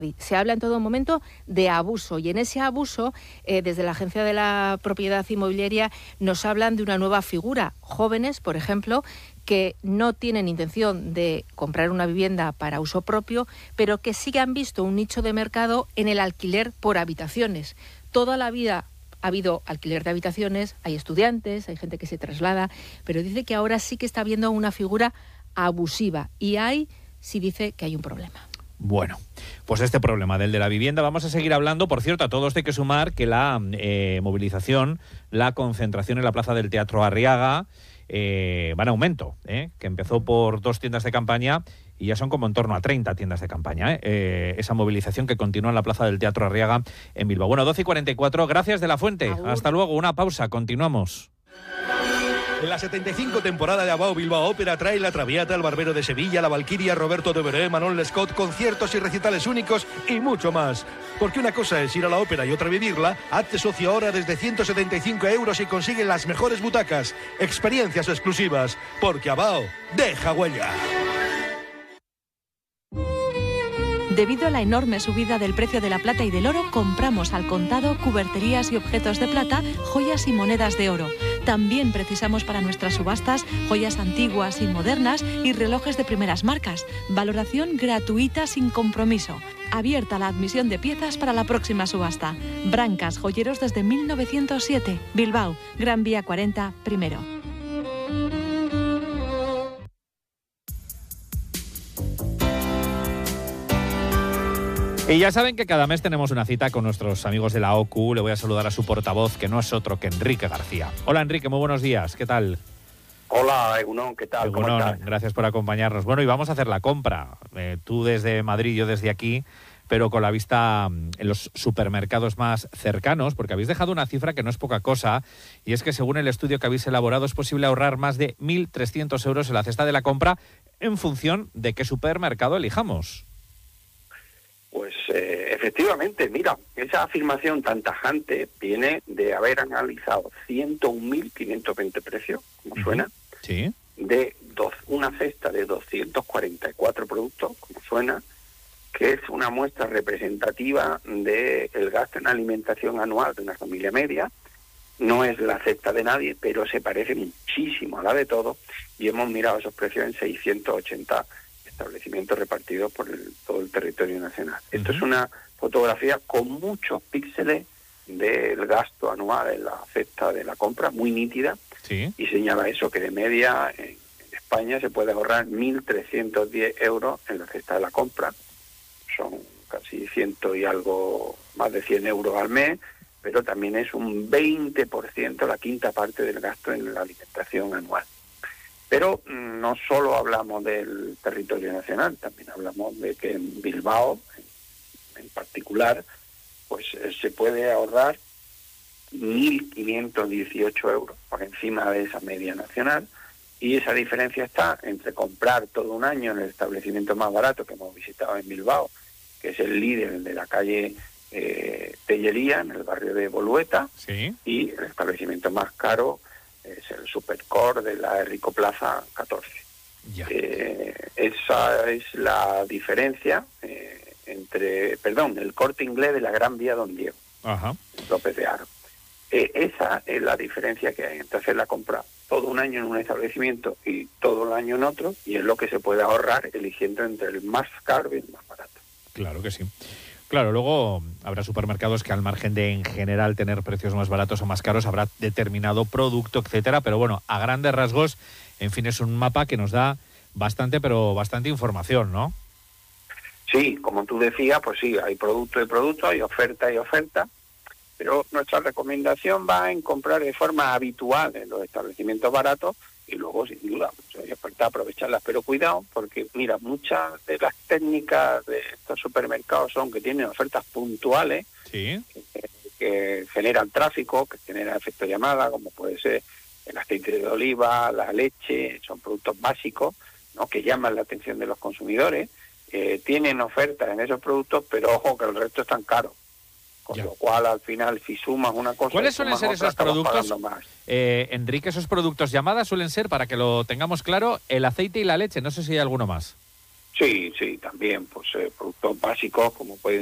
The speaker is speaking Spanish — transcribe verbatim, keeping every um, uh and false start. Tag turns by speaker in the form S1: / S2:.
S1: Se habla en todo momento de abuso y en ese abuso, eh, desde la Agencia de la Propiedad Inmobiliaria nos hablan de una nueva figura. Jóvenes, por ejemplo, que no tienen intención de comprar una vivienda para uso propio, pero que sí que han visto un nicho de mercado en el alquiler por habitaciones. Toda la vida ha habido alquiler de habitaciones, hay estudiantes, hay gente que se traslada, pero dice que ahora sí que está habiendo una figura abusiva y ahí sí dice que hay un problema.
S2: Bueno, pues este problema del de la vivienda vamos a seguir hablando. Por cierto, a todo esto hay que sumar que la eh, movilización, la concentración en la plaza del Teatro Arriaga eh, va en aumento, ¿eh? que empezó por dos tiendas de campaña y ya son como en torno a treinta tiendas de campaña. ¿eh? Eh, esa movilización que continúa en la plaza del Teatro Arriaga en Bilbao. Bueno, doce y cuarenta y cuatro, gracias de la Fuente. Agur. Hasta luego, una pausa, continuamos.
S3: La setenta y cinco temporada de Abao Bilbao Ópera trae La Traviata, El Barbero de Sevilla, La Valquiria, Roberto de Veré, Manuel Lescaut, conciertos y recitales únicos y mucho más. Porque una cosa es ir a la ópera y otra vivirla. Hazte socio ahora desde ciento setenta y cinco euros y consigue las mejores butacas. Experiencias exclusivas. Porque Abao deja huella.
S4: Debido a la enorme subida del precio de la plata y del oro, compramos al contado cuberterías y objetos de plata, joyas y monedas de oro. También precisamos para nuestras subastas joyas antiguas y modernas y relojes de primeras marcas. Valoración gratuita sin compromiso. Abierta la admisión de piezas para la próxima subasta. Brancas Joyeros desde mil novecientos siete. Bilbao, Gran Vía cuarenta, primero.
S2: Y ya saben que cada mes tenemos una cita con nuestros amigos de la O C U. Le voy a saludar a su portavoz, que no es otro que Enrique García. Hola, Enrique, muy buenos días. ¿Qué tal?
S5: Hola, Egunon, ¿qué tal?
S2: Egunon,
S5: ¿Cómo estás?
S2: Gracias por acompañarnos. Bueno, y vamos a hacer la compra. Eh, tú desde Madrid, yo desde aquí, pero con la vista en los supermercados más cercanos, porque habéis dejado una cifra que no es poca cosa, y es que según el estudio que habéis elaborado es posible ahorrar más de mil trescientos euros en la cesta de la compra en función de qué supermercado elijamos.
S5: Pues eh, efectivamente, mira, esa afirmación tan tajante viene de haber analizado ciento un mil quinientos veinte precios, como uh-huh. suena,
S2: sí.
S5: de dos, una cesta de doscientos cuarenta y cuatro productos, como suena, que es una muestra representativa del gasto en alimentación anual de una familia media. No es la cesta de nadie, pero se parece muchísimo a la de todos, y hemos mirado esos precios en seiscientos ochenta establecimientos repartidos por el, todo el territorio nacional. Uh-huh. Esto es una fotografía con muchos píxeles del gasto anual en la cesta de la compra, muy nítida,
S2: sí.
S5: y señala eso, que de media en, en España se puede ahorrar mil trescientos diez euros en la cesta de la compra. Son casi ciento y algo, más de cien euros al mes, pero también es un veinte por ciento, la quinta parte del gasto en la alimentación anual. Pero no solo hablamos del territorio nacional, también hablamos de que en Bilbao, en, en particular, pues eh, se puede ahorrar mil quinientos dieciocho euros por encima de esa media nacional, y esa diferencia está entre comprar todo un año en el establecimiento más barato que hemos visitado en Bilbao, que es el líder de la calle eh, Tellería, en el barrio de Bolueta,
S2: sí.
S5: y el establecimiento más caro es el Supercore de la Rico Plaza catorce.
S2: Ya.
S5: Eh, esa es la diferencia eh, entre, perdón, el Corte Inglés de la Gran Vía Don Diego,
S2: Ajá.
S5: López de Haro. Eh, esa es la diferencia que hay entre hacer la compra todo un año en un establecimiento y todo el año en otro, y es lo que se puede ahorrar eligiendo entre el más caro y el más barato.
S2: Claro que sí. Claro, luego habrá supermercados que al margen de en general tener precios más baratos o más caros, habrá determinado producto, etcétera, pero bueno, a grandes rasgos, en fin, es un mapa que nos da bastante, pero bastante información, ¿no?
S5: Sí, como tú decías, pues sí, hay producto y producto, hay oferta y oferta, pero nuestra recomendación va en comprar de forma habitual en los establecimientos baratos, y luego, sin duda, pues hay oferta, aprovecharlas, pero cuidado, porque mira, muchas de las técnicas de estos supermercados son que tienen ofertas puntuales,
S2: sí.
S5: que, que generan tráfico, que generan efecto llamada, como puede ser el aceite de oliva, la leche, son productos básicos, ¿no?, que llaman la atención de los consumidores. Eh, tienen ofertas en esos productos, pero ojo que el resto están caros. Con ya. Lo cual, al final, si sumas una cosa...
S2: ¿Cuáles suelen ser
S5: otra,
S2: esos productos?
S5: Más.
S2: Eh, Enrique, esos productos llamadas suelen ser, para que lo tengamos claro, el aceite y la leche. No sé si hay alguno más.
S5: Sí, sí, también, pues eh, productos básicos como pueden